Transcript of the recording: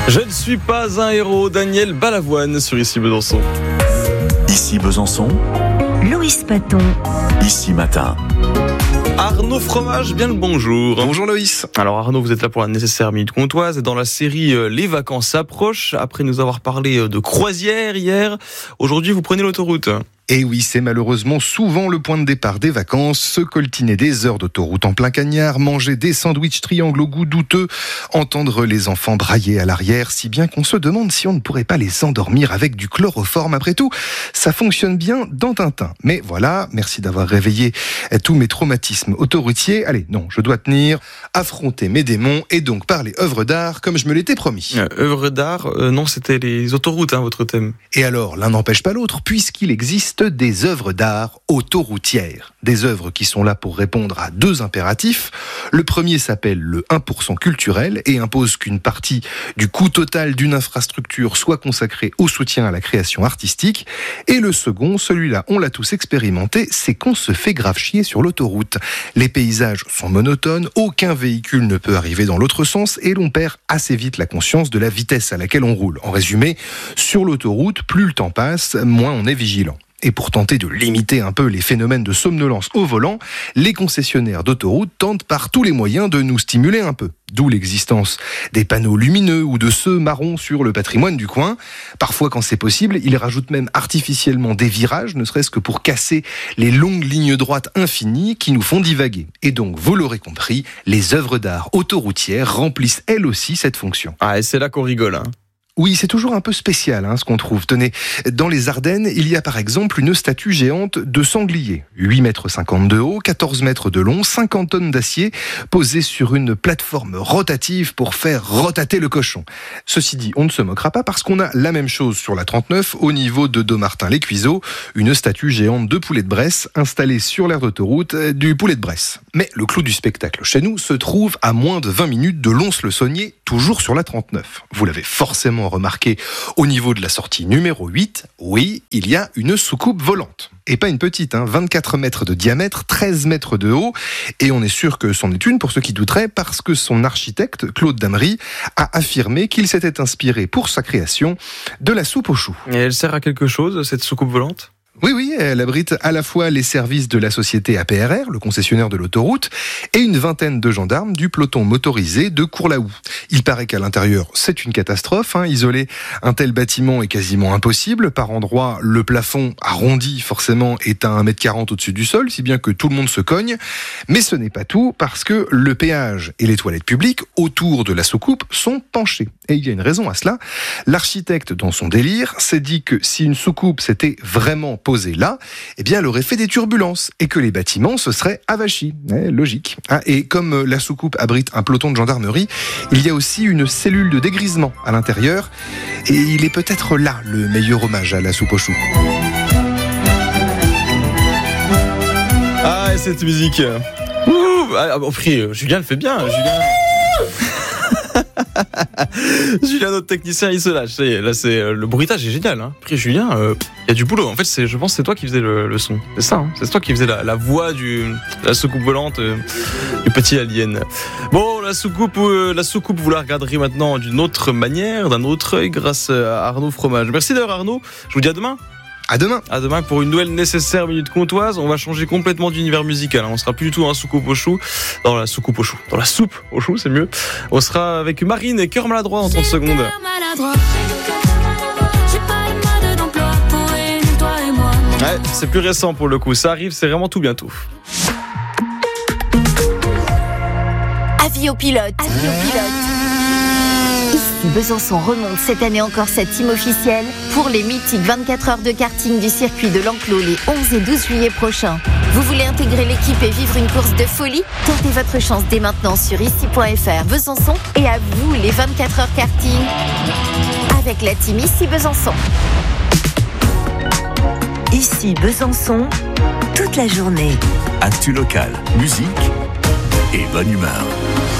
Je ne suis pas un héros, Daniel Balavoine sur Ici Besançon. Ici Besançon, Loïs Paton. Ici Matin. Arnaud Fromage, bien le bonjour. Bonjour Loïs. Alors Arnaud, vous êtes là pour la nécessaire minute comtoise. Dans la série Les vacances s'approchent, après nous avoir parlé de croisière hier, aujourd'hui vous prenez l'autoroute. Et oui, c'est malheureusement souvent le point de départ des vacances, se coltiner des heures d'autoroute en plein cagnard, manger des sandwichs triangles au goût douteux, entendre les enfants brailler à l'arrière, si bien qu'on se demande si on ne pourrait pas les endormir avec du chloroforme. Après tout, ça fonctionne bien dans Tintin. Mais voilà, merci d'avoir réveillé tous mes traumatismes autoroutiers. Allez, non, je dois tenir, affronter mes démons et donc parler œuvres d'art comme je me l'étais promis. Œuvres d'art, non, c'était les autoroutes, votre thème. Et alors, l'un n'empêche pas l'autre, puisqu'il existe des œuvres d'art autoroutières. Des œuvres qui sont là pour répondre à deux impératifs. Le premier s'appelle le 1% culturel et impose qu'une partie du coût total d'une infrastructure soit consacrée au soutien à la création artistique. Et le second, celui-là, on l'a tous expérimenté, c'est qu'on se fait grave chier sur l'autoroute. Les paysages sont monotones, aucun véhicule ne peut arriver dans l'autre sens et l'on perd assez vite la conscience de la vitesse à laquelle on roule. En résumé, sur l'autoroute, plus le temps passe, moins on est vigilant. Et pour tenter de limiter un peu les phénomènes de somnolence au volant, les concessionnaires d'autoroutes tentent par tous les moyens de nous stimuler un peu. D'où l'existence des panneaux lumineux ou de ceux marrons sur le patrimoine du coin. Parfois, quand c'est possible, ils rajoutent même artificiellement des virages, ne serait-ce que pour casser les longues lignes droites infinies qui nous font divaguer. Et donc, vous l'aurez compris, les œuvres d'art autoroutières remplissent elles aussi cette fonction. Ah, et c'est là qu'on rigole, Oui, c'est toujours un peu spécial ce qu'on trouve. Tenez, dans les Ardennes, il y a par exemple une statue géante de sanglier. 8,50 m de haut, 14 mètres de long, 50 tonnes d'acier, posée sur une plateforme rotative pour faire rotater le cochon. Ceci dit, on ne se moquera pas parce qu'on a la même chose sur la 39 au niveau de Dommartin-les-Cuiseaux, une statue géante de poulet de Bresse installée sur l'aire d'autoroute du poulet de Bresse. Mais le clou du spectacle chez nous se trouve à moins de 20 minutes de Lons-le-Saunier, toujours sur la 39. Vous l'avez forcément remarqué au niveau de la sortie numéro 8, oui, il y a une soucoupe volante. Et pas une petite, 24 mètres de diamètre, 13 mètres de haut. Et on est sûr que c'en est une, pour ceux qui douteraient, parce que son architecte, Claude Damery, a affirmé qu'il s'était inspiré pour sa création de la soupe aux choux. Et elle sert à quelque chose, cette soucoupe volante ? Oui, elle abrite à la fois les services de la société APRR, le concessionnaire de l'autoroute, et une vingtaine de gendarmes du peloton motorisé de Courlaoux. Il paraît qu'à l'intérieur, c'est une catastrophe. Isoler un tel bâtiment est quasiment impossible. Par endroits, le plafond arrondi, forcément, est à 1,40 m au-dessus du sol, si bien que tout le monde se cogne. Mais ce n'est pas tout, parce que le péage et les toilettes publiques autour de la soucoupe sont penchés. Et il y a une raison à cela. L'architecte, dans son délire, s'est dit que si une soucoupe s'était vraiment posée là, eh bien, elle aurait fait des turbulences et que les bâtiments se seraient avachis. Logique. Et comme la soucoupe abrite un peloton de gendarmerie, il y a aussi une cellule de dégrisement à l'intérieur. Et il est peut-être là le meilleur hommage à la soupe aux choux. Ah, et cette musique. Julien le fait bien. Julien, notre technicien, il se lâche. Là, c'est le bruitage est génial. Après, Julien, il y a du boulot. En fait, je pense que c'est toi qui faisais le son. C'est ça. C'est toi qui faisais la voix de la soucoupe volante du petit alien. Bon, la soucoupe, vous la regarderez maintenant d'une autre manière, d'un autre œil, grâce à Arnaud Fromage. Merci d'ailleurs, Arnaud. Je vous dis à demain. À demain. À demain pour une nouvelle nécessaire minute comtoise. On va changer complètement d'univers musical. On sera plus du tout dans la soucoupe aux choux. Dans la soupe aux choux, c'est mieux. On sera avec Marine et Cœur maladroit dans 30 secondes. Ouais, c'est plus récent pour le coup. Ça arrive, c'est vraiment tout bientôt. Avis aux pilotes. Ici Besançon remonte cette année encore sa team officielle pour les mythiques 24 heures de karting du circuit de l'Enclos les 11 et 12 juillet prochains. Vous voulez intégrer l'équipe et vivre une course de folie ? Tentez votre chance dès maintenant sur ici.fr Besançon et à vous les 24 heures karting avec la team Ici Besançon. Ici Besançon, toute la journée. Actu local, musique et bonne humeur.